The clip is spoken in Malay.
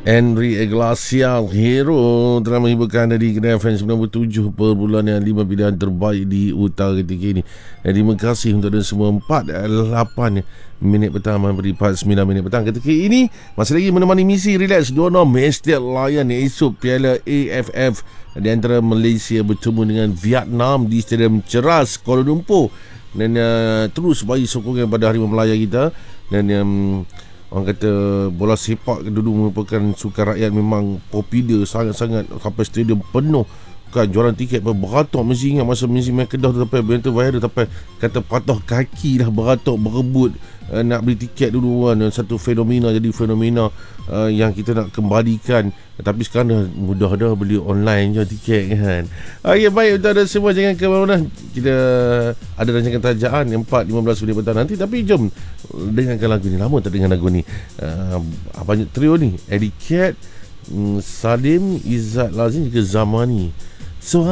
Henry Iglesias Hero telah menghiburkan dari Kedai FM 97.5 pilihan terbaik di utara ketika ini. Terima kasih untuk anda semua. 4:08 minit petang memberi 49 minit petang ketika ini. Masih lagi menemani misi relax 2-0 Mestil layan esok Piala AFF di antara Malaysia bertemu dengan Vietnam di Stadium Ceras Kuala Lumpur. Dan terus bagi sokongan pada Harimau Melaya kita. Dan orang kata bola sepak dulu merupakan sukan rakyat, memang popular sangat-sangat sampai stadium penuh. Kan jualan tiket beratok. Mesti ingat masa mesti main Kedah tu sampai bentuk viral sampai kata patah kaki dah beratok berebut nak beli tiket dulu kan. Satu fenomena jadi fenomena yang kita nak kembalikan. Tapi sekarang dah mudah dah beli online je tiket kan. Okey, baik untuk anda semua, jangan ke mana-mana. Kita ada rancangan tajaan 4:15 minit petang nanti. Tapi jom dengarkan lagu ni. Lama tak dengar lagu ni. Banyak trio ni, Eddie Cat, Salim, Izzat Lazim juga Zamani. So